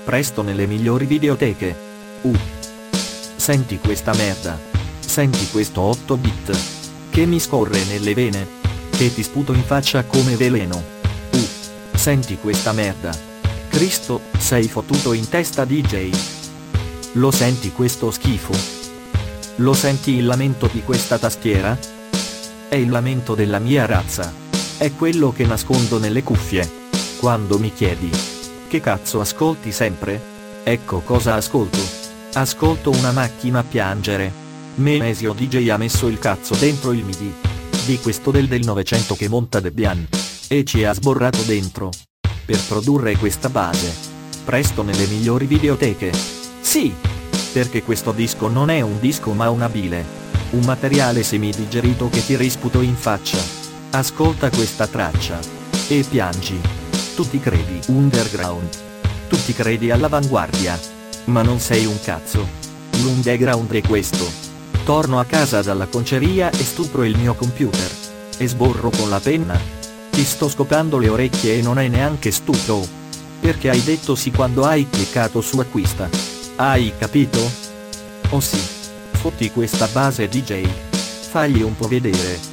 presto nelle migliori videoteche. Senti questa merda. Senti questo 8 bit. Che mi scorre nelle vene. Che ti sputo in faccia come veleno. Senti questa merda. Cristo, sei fottuto in testa DJ. Lo senti questo schifo? Lo senti il lamento di questa tastiera? È il lamento della mia razza. È quello che nascondo nelle cuffie. Quando mi chiedi: che cazzo ascolti sempre? Ecco cosa ascolto. Ascolto una macchina piangere. Memesio DJ ha messo il cazzo dentro il MIDI di questo del 900 che monta Debian e ci ha sborrato dentro per produrre questa base. Presto nelle migliori videoteche. Sì, perché questo disco non è un disco ma una bile, un materiale semidigerito che ti risputo in faccia. Ascolta questa traccia e piangi. Tu ti credi underground, tu ti credi all'avanguardia, ma non sei un cazzo. L'underground è questo. Torno a casa dalla conceria e stupro il mio computer e sborro con la penna. Ti sto scopando le orecchie e non è neanche stupro, perché hai detto sì quando hai cliccato su acquista. Hai capito? Oh sì. Fotti questa base DJ. Fagli un po' vedere.